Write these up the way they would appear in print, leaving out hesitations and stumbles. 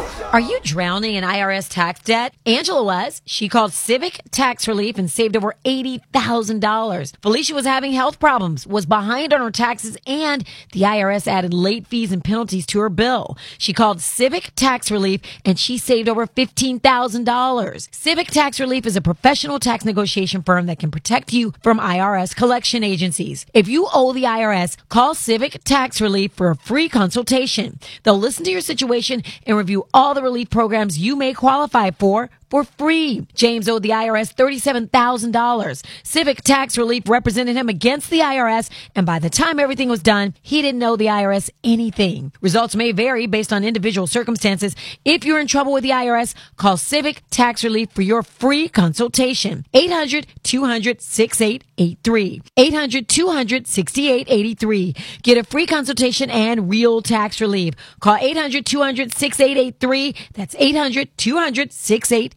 Are you drowning in IRS tax debt? Angela was. She called Civic Tax Relief and saved over $80,000. Felicia was having health problems, was behind on her taxes, and the IRS added late fees and penalties to her bill. She called Civic Tax Relief and she saved over $15,000. Civic Tax Relief is a professional tax negotiation firm that can protect you from IRS collection agencies. If you owe the IRS, call Civic Tax Relief for a free consultation. They'll listen to your situation and review all the relief programs you may qualify for free. James owed the IRS $37,000. Civic Tax Relief represented him against the IRS, and by the time everything was done, he didn't owe the IRS anything. Results may vary based on individual circumstances. If you're in trouble with the IRS, call Civic Tax Relief for your free consultation. 800-200-6883. 800-200-6883. Get a free consultation and real tax relief. Call 800-200-6883. That's 800-200-6883.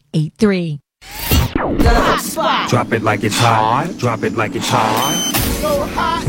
Drop it like it's hot. Drop it like it's hot. So hot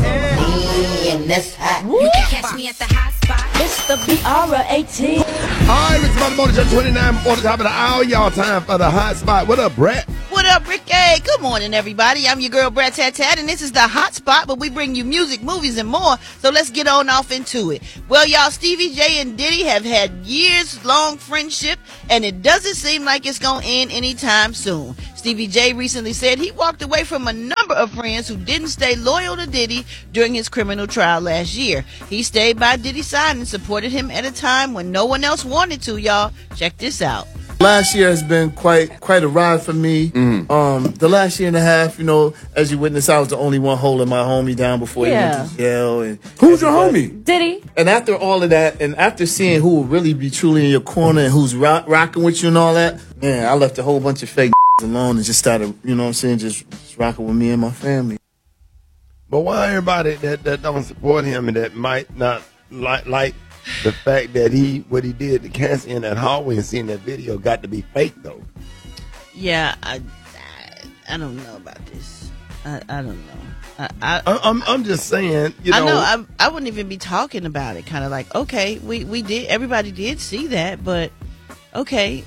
in this hot. You can catch me at the hot spot. It's the BR18. All right, it's about the morning show 29 on the top of the hour. Y'all time for the hot spot. What up, Brett? What up, Ricky? Good morning, everybody. I'm your girl, Brett Tat Tat, and this is the hot spot, but we bring you music, movies, and more. So let's get on off into it. Well, y'all, Stevie J and Diddy have had years-long friendship, and it doesn't seem like it's going to end anytime soon. Stevie J recently said he walked away from a number of friends who didn't stay loyal to Diddy during his criminal trial last year. He stayed by Diddy's side and supported him at a time when no one else wanted to, y'all. Check this out. Last year has been quite a ride for me. The last year and a half, you know, as you witness, I was the only one holding my homie down before he went to jail. And who's your homie? Diddy. And after all of that, and after seeing who will really be truly in your corner and who's rocking with you and all that, man, I left a whole bunch of fake alone and just started, you know what I'm saying, just rocking with me and my family. But why everybody that don't support him and that might not like the fact that what he did to Cassie in that hallway and seeing that video got to be fake though? Yeah, I don't know about this. I don't know. I'm just saying, you know. I know. I wouldn't even be talking about it. Kind of like, okay, we did. Everybody did see that, but okay,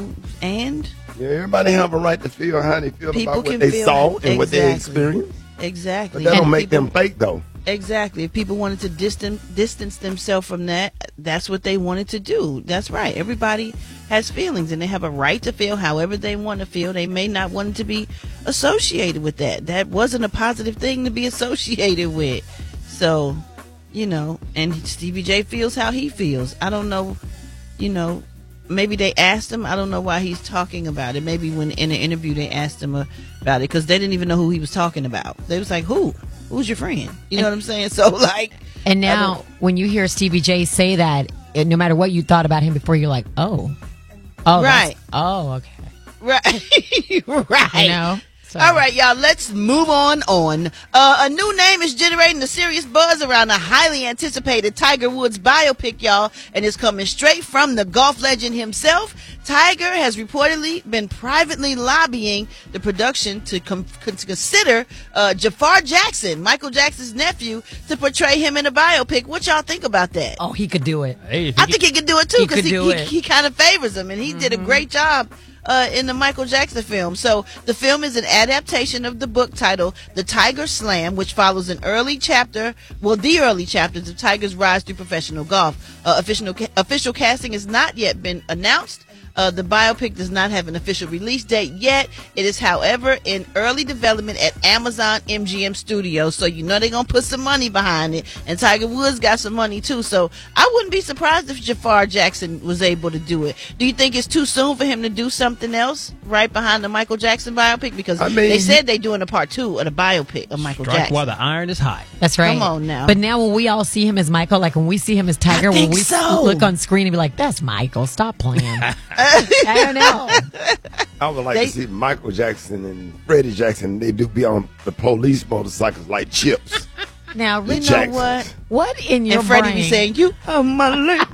and yeah, everybody have a right to feel how they feel people about what they saw and what they experienced. Exactly. But that don't make them fake though. Exactly. If people wanted to distance themselves from that, that's what they wanted to do. That's right. Everybody has feelings and they have a right to feel however they want to feel. They may not want to be associated with that. That wasn't a positive thing to be associated with. So, you know, and Stevie J feels how he feels. I don't know, you know, maybe they asked him. I don't know why he's talking about it. Maybe when in an interview they asked him about it because they didn't even know who he was talking about. They was like, who's your friend? You know what I'm saying? So like, and now when you hear Stevie J say that, no matter what you thought about him before, you're like, oh, right. Okay. Right. Right. You know? So. All right, y'all, let's move on. A new name is generating a serious buzz around a highly anticipated Tiger Woods biopic, y'all, and it's coming straight from the golf legend himself. Tiger has reportedly been privately lobbying the production to consider Jafar Jackson, Michael Jackson's nephew, to portray him in a biopic. What y'all think about that? Oh, he could do it. I think he could do it too because he kind of favors him, and he did a great job in the Michael Jackson film. So the film is an adaptation of the book titled The Tiger Slam, which follows the early chapters of Tiger's rise through professional golf. Official casting has not yet been announced. The biopic does not have an official release date yet. It is, however, in early development at Amazon MGM Studios, so you know they're going to put some money behind it. And Tiger Woods got some money, too. So I wouldn't be surprised if Jafar Jackson was able to do it. Do you think it's too soon for him to do something else right behind the Michael Jackson biopic? Because they said they're doing a part 2 of the biopic of Michael Jackson. While the iron is hot. That's right. Come on now. But now when we all see him as Michael, like when we see him as Tiger, when we look on screen and be like, that's Michael, stop playing. I don't know. I would like to see Michael Jackson and Freddie Jackson. They do be on the police motorcycles like Chips. Now, you know what? What in your and Freddie brain? be saying, "You are my lady,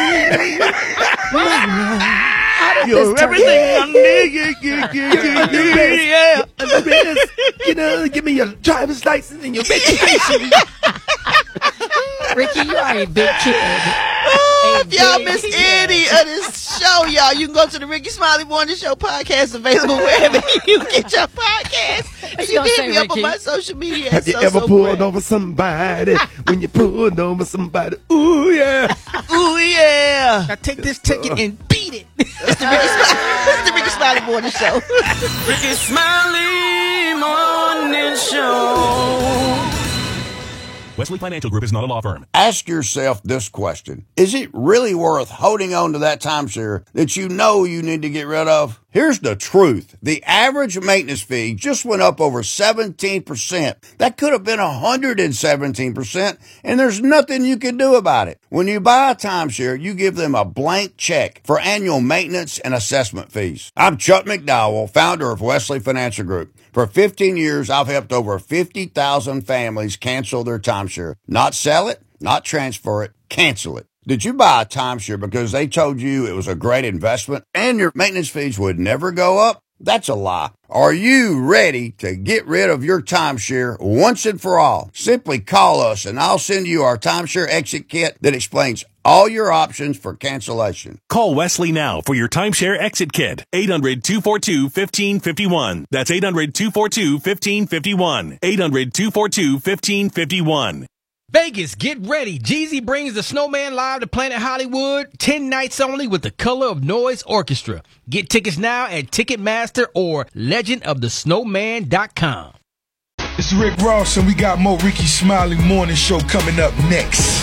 you're everything I need. Yeah, the best. You know, give me your driver's license and your vacation." Ricky, you are a big kid. If y'all miss any of this show, y'all, you can go to the Ricky Smiley Morning Show podcast, available wherever you get your podcast. And you can hit me up on my social media. Have you ever pulled over somebody? When you pulled over somebody, ooh yeah, ooh yeah. Now take this ticket and beat it. It's the Ricky Smiley Morning Show. Ricky Smiley Morning Show. Wesley Financial Group is not a law firm. Ask yourself this question. Is it really worth holding on to that timeshare that you know you need to get rid of? Here's the truth. The average maintenance fee just went up over 17%. That could have been 117%, and there's nothing you can do about it. When you buy a timeshare, you give them a blank check for annual maintenance and assessment fees. I'm Chuck McDowell, founder of Wesley Financial Group. For 15 years, I've helped over 50,000 families cancel their timeshare. Not sell it, not transfer it, cancel it. Did you buy a timeshare because they told you it was a great investment and your maintenance fees would never go up? That's a lie. Are you ready to get rid of your timeshare once and for all? Simply call us and I'll send you our timeshare exit kit that explains all your options for cancellation. Call Wesley now for your timeshare exit kit. 800-242-1551. That's 800-242-1551. 800-242-1551. Vegas, get ready. Jeezy brings the Snowman live to Planet Hollywood. 10 nights only with the Color of Noise Orchestra. Get tickets now at Ticketmaster or legendofthesnowman.com. It's Rick Ross, and we got more Ricky Smiley Morning Show coming up next.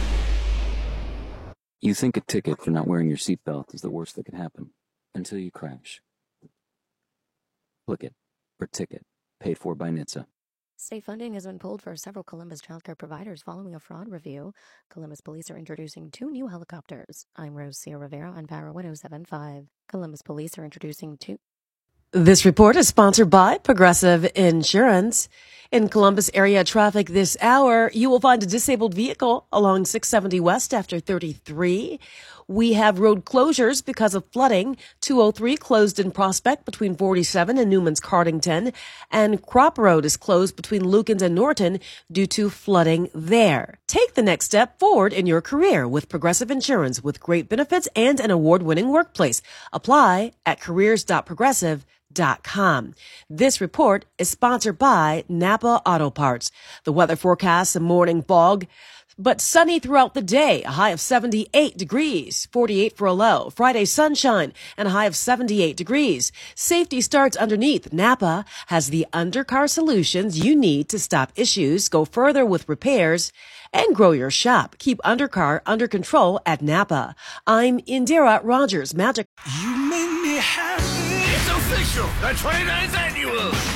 You think a ticket for not wearing your seatbelt is the worst that could happen until you crash. Click it or ticket. Paid for by NHTSA. State funding has been pulled for several Columbus childcare providers following a fraud review. Columbus police are introducing 2 new helicopters. I'm Rose C. Rivera on Power 107.5. Columbus police are introducing 2. This report is sponsored by Progressive Insurance. In Columbus area traffic this hour, you will find a disabled vehicle along 670 West after 33. We have road closures because of flooding. 203 closed in Prospect between 47 and Newman's Cardington. And Crop Road is closed between Lukens and Norton due to flooding there. Take the next step forward in your career with Progressive Insurance with great benefits and an award-winning workplace. Apply at careers.progressive.com. This report is sponsored by Napa Auto Parts. The weather forecast, a morning fog, but sunny throughout the day, a high of 78 degrees, 48 for a low. Friday, sunshine, and a high of 78 degrees. Safety starts underneath. Napa has the undercar solutions you need to stop issues, go further with repairs, and grow your shop. Keep undercar under control at Napa. I'm Indira Rogers, Magic. You make me happy. It's official. The 29th annual